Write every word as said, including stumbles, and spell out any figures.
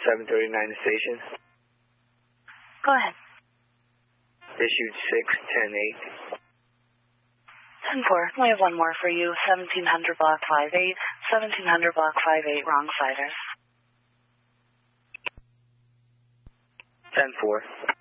seven thirty-nine station. Go ahead. Issued six ten eight. ten four. We have one more for you. seventeen hundred block five eight. seventeen hundred block five eight, wrong siders. ten four.